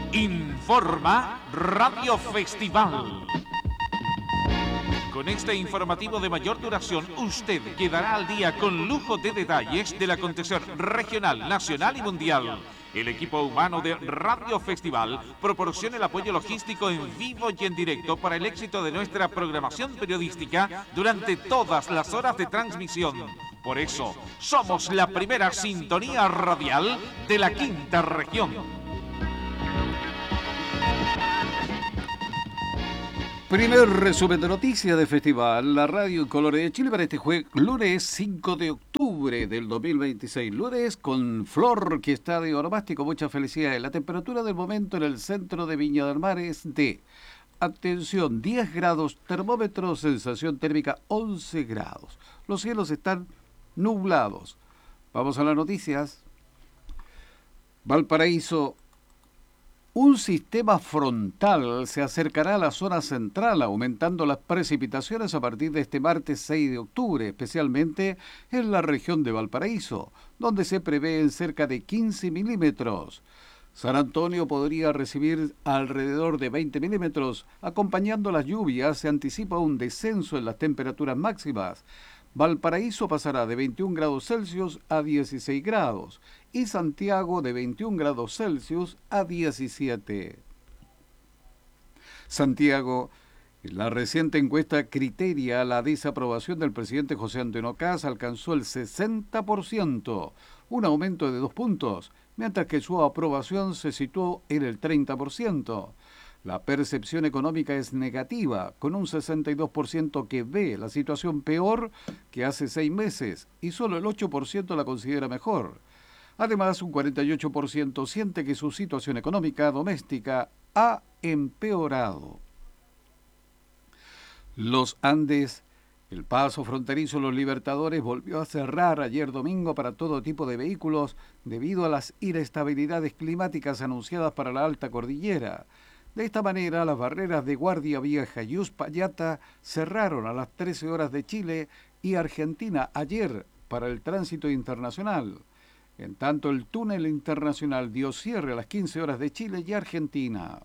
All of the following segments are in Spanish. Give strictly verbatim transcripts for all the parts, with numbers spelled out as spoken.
Informa Radio Festival. Con este informativo de mayor duración, usted quedará al día con lujo de detalles del acontecer regional, nacional y mundial. El equipo humano de Radio Festival proporciona el apoyo logístico en vivo y en directo para el éxito de nuestra programación periodística durante todas las horas de transmisión. Por eso, somos la primera sintonía radial de la quinta región. Primer resumen de noticias de festival, la radio en colores de Chile para este jueves, lunes cinco de octubre del dos mil veintiséis. Lunes con Flor, que está de onomástico, muchas felicidades. La temperatura del momento en el centro de Viña del Mar es de, atención, diez grados, termómetro, sensación térmica once grados. Los cielos están nublados. Vamos a las noticias. Valparaíso. Un sistema frontal se acercará a la zona central, aumentando las precipitaciones a partir de este martes seis de octubre, especialmente en la región de Valparaíso, donde se prevén cerca de quince milímetros. San Antonio podría recibir alrededor de veinte milímetros. Acompañando las lluvias, se anticipa un descenso en las temperaturas máximas. Valparaíso pasará de veintiún grados Celsius a dieciséis grados y Santiago de veintiún grados Celsius a diecisiete. Santiago, en la reciente encuesta Criteria, la desaprobación del presidente José Antonio Kast alcanzó el sesenta por ciento, un aumento de dos puntos, mientras que su aprobación se situó en el treinta por ciento. La percepción económica es negativa, con un sesenta y dos por ciento que ve la situación peor que hace seis meses y solo el ocho por ciento la considera mejor. Además, un cuarenta y ocho por ciento siente que su situación económica doméstica ha empeorado. Los Andes, el paso fronterizo Los Libertadores, volvió a cerrar ayer domingo para todo tipo de vehículos debido a las inestabilidades climáticas anunciadas para la alta cordillera. De esta manera, las barreras de Guardia Vieja y Uspallata cerraron a las trece horas de Chile y Argentina ayer para el tránsito internacional. En tanto, el túnel internacional dio cierre a las quince horas de Chile y Argentina.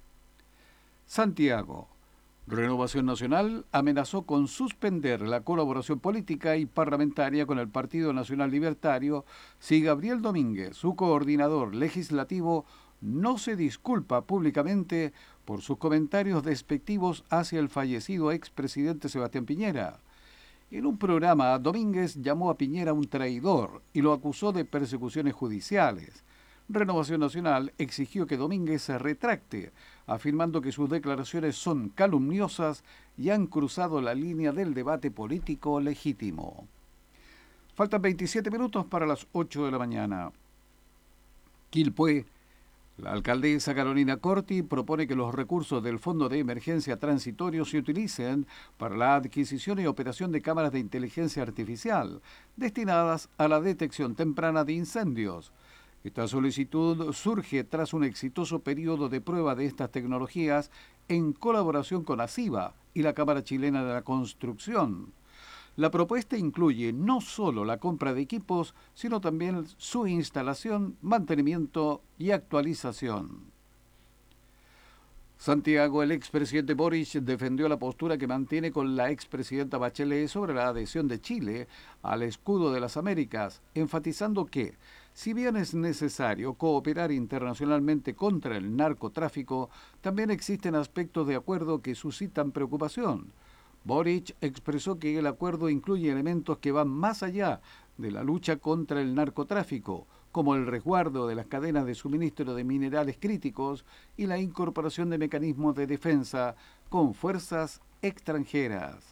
Santiago. Renovación Nacional amenazó con suspender la colaboración política y parlamentaria con el Partido Nacional Libertario si Gabriel Domínguez, su coordinador legislativo, no se disculpa públicamente por sus comentarios despectivos hacia el fallecido expresidente Sebastián Piñera. En un programa, Domínguez llamó a Piñera un traidor y lo acusó de persecuciones judiciales. Renovación Nacional exigió que Domínguez se retracte, afirmando que sus declaraciones son calumniosas y han cruzado la línea del debate político legítimo. Faltan veintisiete minutos para las ocho de la mañana. Quilpué. La alcaldesa Carolina Corti propone que los recursos del Fondo de Emergencia Transitorio se utilicen para la adquisición y operación de cámaras de inteligencia artificial destinadas a la detección temprana de incendios. Esta solicitud surge tras un exitoso periodo de prueba de estas tecnologías en colaboración con ACIBA y la Cámara Chilena de la Construcción. La propuesta incluye no solo la compra de equipos, sino también su instalación, mantenimiento y actualización. Santiago, el expresidente Boric defendió la postura que mantiene con la expresidenta Bachelet sobre la adhesión de Chile al escudo de las Américas, enfatizando que, si bien es necesario cooperar internacionalmente contra el narcotráfico, también existen aspectos de acuerdo que suscitan preocupación. Boric expresó que el acuerdo incluye elementos que van más allá de la lucha contra el narcotráfico, como el resguardo de las cadenas de suministro de minerales críticos y la incorporación de mecanismos de defensa con fuerzas extranjeras.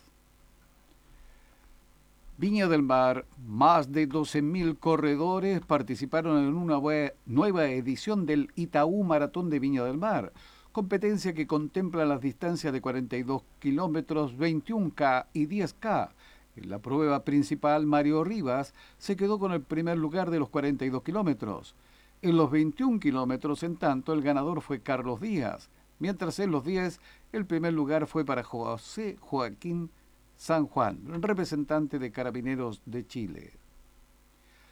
Viña del Mar, más de doce mil corredores participaron en una nueva edición del Itaú Maratón de Viña del Mar, competencia que contempla las distancias de cuarenta y dos kilómetros, veintiún kilómetros y diez kilómetros. En la prueba principal, Mario Rivas se quedó con el primer lugar de los cuarenta y dos kilómetros. En los veintiún kilómetros, en tanto, el ganador fue Carlos Díaz, mientras en los diez el primer lugar fue para José Joaquín San Juan, representante de Carabineros de Chile.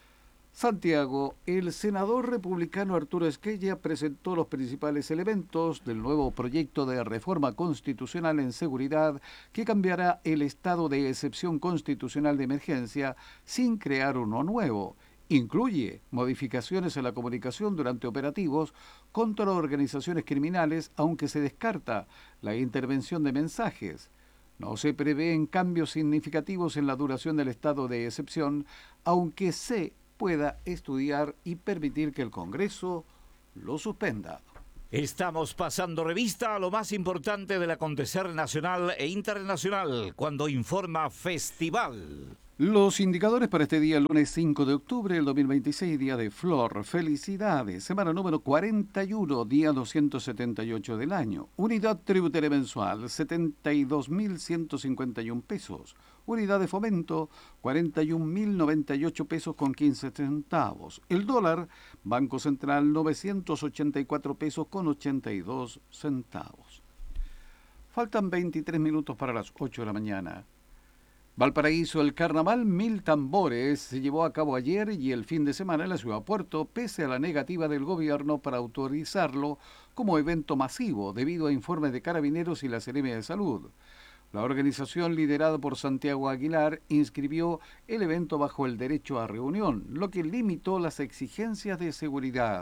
Santiago, el senador republicano Arturo Esquella presentó los principales elementos del nuevo proyecto de reforma constitucional en seguridad que cambiará el estado de excepción constitucional de emergencia sin crear uno nuevo. Incluye modificaciones en la comunicación durante operativos contra organizaciones criminales, aunque se descarta la intervención de mensajes. No se prevén cambios significativos en la duración del estado de excepción, aunque se pueda estudiar y permitir que el Congreso lo suspenda. Estamos pasando revista a lo más importante del acontecer nacional e internacional cuando informa Festival. Los indicadores para este día, lunes cinco de octubre del dos mil veintiséis, día de Flor. Felicidades. Semana número cuarenta y uno, día doscientos setenta y ocho del año. Unidad tributaria mensual, setenta y dos mil ciento cincuenta y uno pesos. Unidad de fomento, cuarenta y un mil noventa y ocho pesos con quince centavos. El dólar, Banco Central, novecientos ochenta y cuatro pesos con ochenta y dos centavos. Faltan veintitrés minutos para las ocho de la mañana. Valparaíso, el carnaval Mil Tambores se llevó a cabo ayer y el fin de semana en la ciudad Puerto, pese a la negativa del gobierno para autorizarlo como evento masivo debido a informes de Carabineros y la Seremia de Salud. La organización liderada por Santiago Aguilar inscribió el evento bajo el derecho a reunión, lo que limitó las exigencias de seguridad.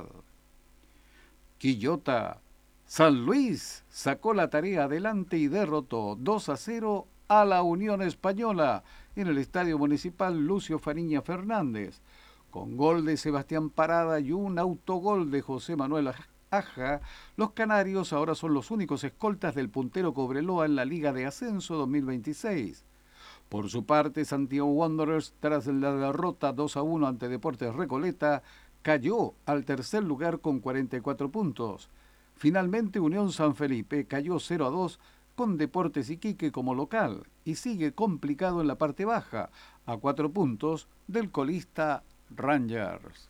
Quillota, San Luis sacó la tarea adelante y derrotó dos a cero a la Unión Española en el Estadio Municipal Lucio Fariña Fernández, con gol de Sebastián Parada y un autogol de José Manuel Aja. Los canarios ahora son los únicos escoltas del puntero Cobreloa en la Liga de Ascenso dos mil veintiséis. Por su parte, Santiago Wanderers, tras la derrota dos a uno ante Deportes Recoleta, cayó al tercer lugar con cuarenta y cuatro puntos. Finalmente, Unión San Felipe cayó cero a dos con Deportes Iquique como local y sigue complicado en la parte baja, a cuatro puntos del colista Rangers.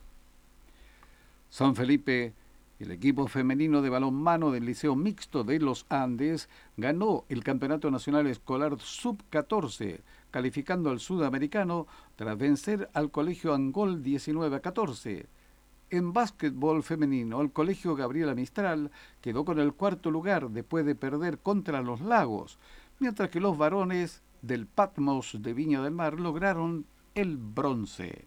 San Felipe, el equipo femenino de balonmano del Liceo Mixto de los Andes, ganó el Campeonato Nacional Escolar sub catorce, calificando al sudamericano tras vencer al Colegio Angol diecinueve a catorce. En básquetbol femenino, el Colegio Gabriela Mistral quedó con el cuarto lugar después de perder contra los Lagos, mientras que los varones del Patmos de Viña del Mar lograron el bronce.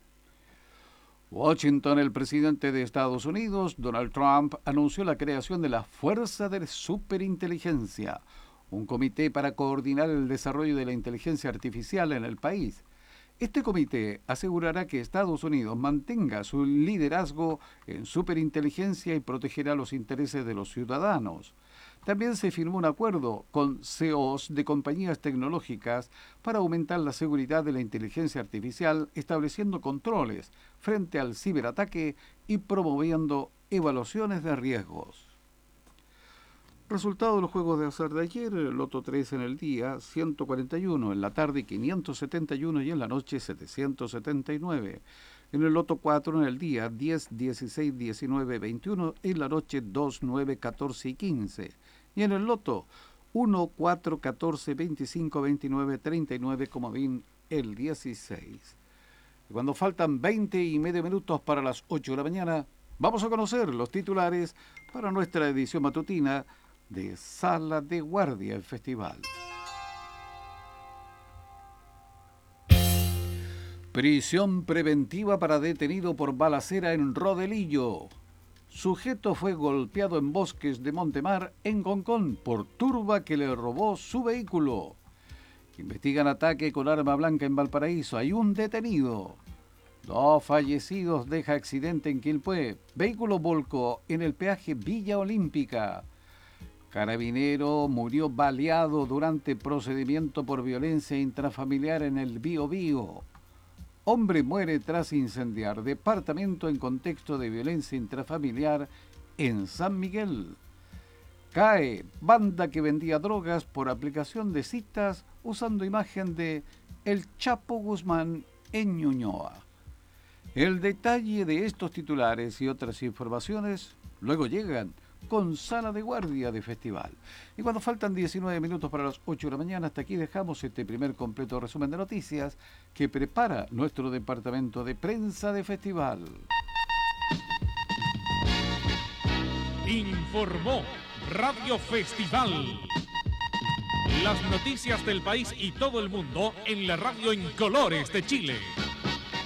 Washington, el presidente de Estados Unidos, Donald Trump, anunció la creación de la Fuerza de Superinteligencia, un comité para coordinar el desarrollo de la inteligencia artificial en el país. Este comité asegurará que Estados Unidos mantenga su liderazgo en superinteligencia y protegerá los intereses de los ciudadanos. También se firmó un acuerdo con C E Os de compañías tecnológicas para aumentar la seguridad de la inteligencia artificial, estableciendo controles frente al ciberataque y promoviendo evaluaciones de riesgos. Resultado de los juegos de azar de ayer: Loto tres en el día, ciento cuarenta y uno, en la tarde quinientos setenta y uno y en la noche setecientos setenta y nueve. En el Loto cuatro en el día, diez, dieciséis, diecinueve, veintiuno, en la noche dos, nueve, catorce y quince. Y en el Loto uno, cuatro, catorce, veinticinco, veintinueve, treinta y nueve, comodín el dieciséis. Y cuando faltan veinte y medio minutos para las ocho de la mañana, vamos a conocer los titulares para nuestra edición matutina de Sala de Guardia el Festival. Prisión preventiva para detenido por balacera en Rodelillo. Sujeto fue golpeado en bosques de Montemar, en Concón, por turba que le robó su vehículo. Investigan ataque con arma blanca en Valparaíso. Hay un detenido. Dos fallecidos deja accidente en Quilpué. Vehículo volcó en el peaje Villa Olímpica. Carabinero murió baleado durante procedimiento por violencia intrafamiliar en el Biobío. Hombre muere tras incendiar departamento en contexto de violencia intrafamiliar en San Miguel. Cae banda que vendía drogas por aplicación de citas usando imagen de El Chapo Guzmán en Ñuñoa. El detalle de estos titulares y otras informaciones luego llegan con sala de guardia de festival. Y cuando faltan diecinueve minutos para las ocho de la mañana, hasta aquí dejamos este primer completo resumen de noticias que prepara nuestro departamento de prensa de festival. Informó Radio Festival. Las noticias del país y todo el mundo en la radio en colores de Chile.